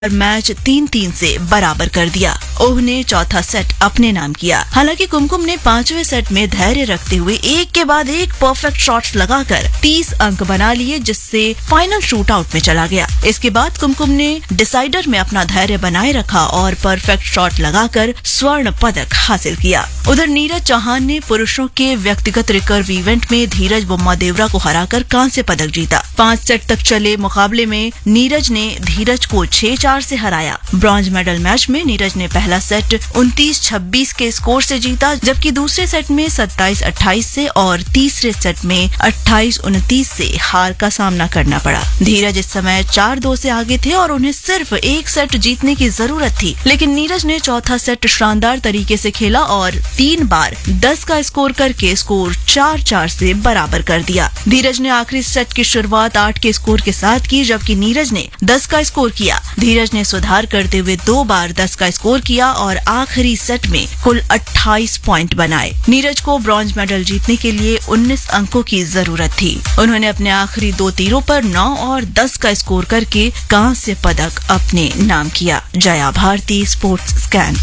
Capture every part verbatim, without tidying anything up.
Match तीन तीन से बराबर कर दिया। ओह ने चौथा सेट अपने नाम किया। हालांकि कुमकुम ने पांचवें सेट में धैर्य रखते हुए एक के बाद एक परफेक्ट शॉट्स लगाकर तीस अंक बना लिए, जिससे फाइनल शूट आउट में चला गया। इसके बाद कुमकुम ने डिसाइडर में अपना धैर्य बनाए रखा और परफेक्ट शॉट लगाकर स्वर्ण पदक हासिल किया। उधर नीरज चौहान ने पुरुषों के व्यक्तिगत रिकर्व इवेंट में धीरज बोम्मादेवरा को हराकर कांस्य पदक जीता। पांच सेट तक चले मुकाबले में नीरज ने धीरज को छह चार से हराया। ब्रॉन्ज मेडल मैच में नीरज ने पहला सेट उनतीस छब्बीस के स्कोर से जीता, जबकि दूसरे सेट में सत्ताईस अट्ठाईस से और तीसरे सेट में अट्ठाईस उनतीस से हार का सामना करना पड़ा। धीरज इस समय चार दो से आगे थे और उन्हें सिर्फ एक सेट जीतने की जरूरत थी, लेकिन नीरज ने चौथा सेट शानदार तरीके से खेला और तीन बार दस का स्कोर करके स्कोर चार चार से बराबर कर दिया। धीरज ने आखिरी सेट की शुरुआत आठ के स्कोर के साथ की, जबकि नीरज ने दस का स्कोर किया। धीरज ने सुधार करते हुए दो बार दस का स्कोर किया और आखिरी सेट में कुल अट्ठाईस पॉइंट बनाए। नीरज को ब्रॉन्ज मेडल जीतने के लिए उन्नीस अंकों की जरूरत थी। उन्होंने अपने आखिरी दो तीरों पर नौ और दस का स्कोर करके कांस्य पदक अपने नाम किया। Jaya Bharti, sports scan.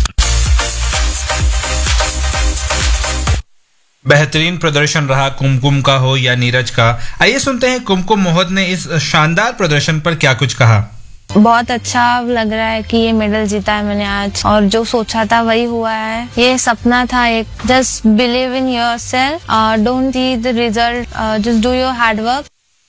बेहतरीन प्रदर्शन रहा कुमकुम का हो या नीरज का। आइए सुनते हैं कुमकुम मोहद ने इस शानदार प्रदर्शन पर क्या कुछ कहा। बहुत अच्छा लग रहा है कि ये मेडल जीता है मैंने आज, और जो सोचा था वही हुआ है। ये सपना था एक। Just believe in yourself, don't see the result, just do your hard work.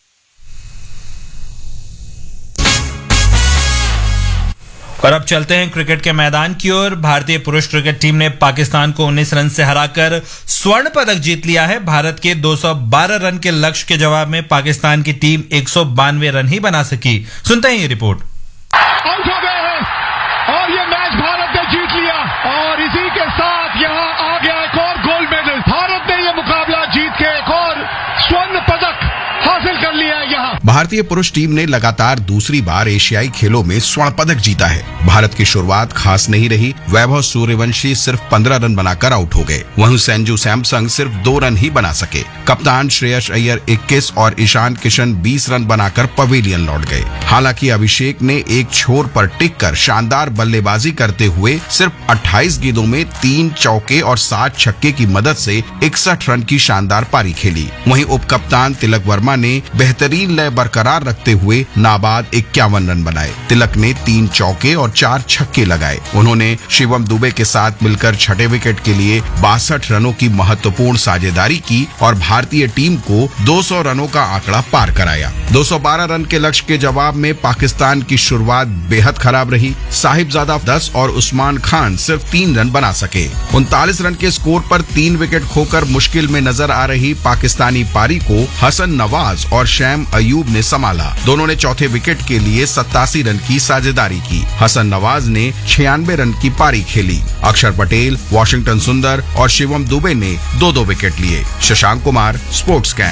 और अब चलते हैं क्रिकेट के मैदान की ओर। भारतीय पुरुष क्रिकेट टीम ने पाकिस्तान को उन्नीस रन से हराकर स्वर्ण पदक जीत लिया है। भारत के दो सौ बारह रन के लक्ष्य के जवाब में पाकिस्तान की टीम एक सौ बानवे रन ही बना सकी। सुनते हैं ये रिपोर्ट। आउट हो गए हैं और ये मैच भारत ने जीत लिया और इसी के साथ यहाँ आ गया एक और गोल्ड मेडल। भारत ने ये मुकाबला जीत के एक और स्वर्ण पदक हासिल कर लिया है। यहाँ भारतीय पुरुष टीम ने लगातार दूसरी बार एशियाई खेलों में स्वर्ण पदक जीता है। भारत की शुरुआत खास नहीं रही। वैभव सूर्यवंशी सिर्फ पंद्रह रन बनाकर आउट हो गए। वहीं संजू सैमसंग सिर्फ दो रन ही बना सके। कप्तान श्रेयस अय्यर इक्कीस और ईशान किशन बीस रन बनाकर पवेलियन लौट गए। हालांकि अभिषेक ने एक छोर पर टिककर शानदार बल्लेबाजी करते हुए सिर्फ अट्ठाईस गेंदों में तीन चौके और सात छक्के की मदद से इकसठ रन की शानदार पारी खेली। वहीं उप कप्तान तिलक वर्मा ने बेहतरीन लय बरकरार रखते हुए नाबाद इक्यावन रन बनाए। तिलक ने तीन चौके और चार छक्के लगाए। उन्होंने शिवम दुबे के साथ मिलकर छठे विकेट के लिए बासठ रनों की महत्वपूर्ण साझेदारी की और भारतीय टीम को दो सौ रनों का आंकड़ा पार कराया। दो सौ बारह रन के लक्ष्य के जवाब में पाकिस्तान की शुरुआत बेहद खराब रही। साहिबजादा दस और उस्मान खान सिर्फ तीन रन बना सके। उनतालीस रन के स्कोर पर तीन विकेट खोकर मुश्किल में नजर आ रही पाकिस्तानी पारी को हसन नवाज और शैम अयूब ने संभाला। दोनों ने चौथे विकेट के लिए सत्तासी रन की साझेदारी की। हसन नवाज ने छियानवे रन की पारी खेली। अक्षर पटेल, वॉशिंगटन सुंदर और शिवम दुबे ने दो दो विकेट लिए। Shashank Kumar, sports scan.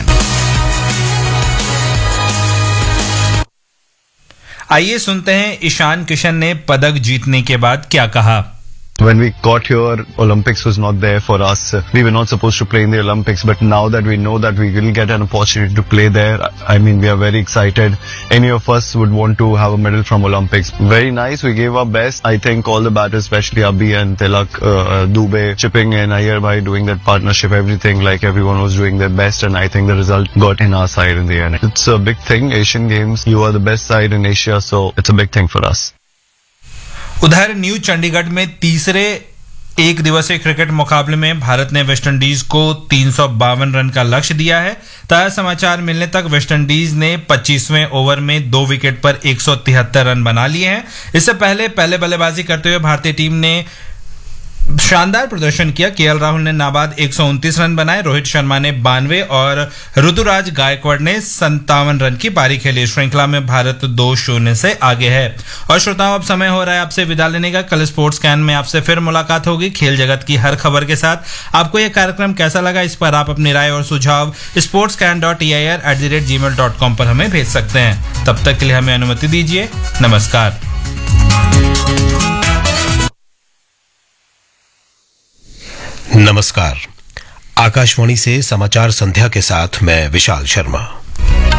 आइए सुनते हैं ईशान किशन ने पदक जीतने के बाद क्या कहा। When we got here, Olympics was not there for us. We were not supposed to play in the Olympics, but now that we know that we will get an opportunity to play there, I mean, we are very excited. Any of us would want to have a medal from Olympics. Very nice. We gave our best. I think all the batters, especially Abhi and Tilak, uh, Dubey, chipping in, Ayyar bhai doing that partnership, everything, like everyone was doing their best, and I think the result got in our side in the end. It's a big thing. Asian Games, you are the best side in Asia, so it's a big thing for us. उधर new Chandigarh में तीसरे एक दिवसीय cricket मुकाबले में भारत ने West Indies को तीन सौ बावन रन का लक्ष्य दिया है। ताजा समाचार मिलने तक वेस्टइंडीज ने पच्चीसवें ओवर में दो विकेट पर एक सौ तिहत्तर रन बना लिए हैं। इससे पहले पहले बल्लेबाजी करते हुए भारतीय टीम ने शानदार प्रदर्शन किया। केएल राहुल ने नाबाद एक सौ उनतीस रन बनाए। रोहित शर्मा ने बानवे और ऋतुराज गायकवाड़ ने संतावन रन की पारी खेली। श्रृंखला में भारत दो शून्य से आगे है। और श्रोताओं, अब समय हो रहा है आपसे विदा लेने का। कल स्पोर्ट्स स्कैन में आपसे फिर मुलाकात होगी खेल जगत की हर खबर के साथ। आपको यह कार्यक्रम कैसा लगा, इस पर आप अपनी राय और सुझाव sports scan dot E I R at the rate ji mail dot com पर हमें भेज सकते हैं। तब तक के लिए हमें अनुमति दीजिए। नमस्कार। नमस्कार। आकाशवाणी से समाचार संध्या के साथ मैं विशाल शर्मा।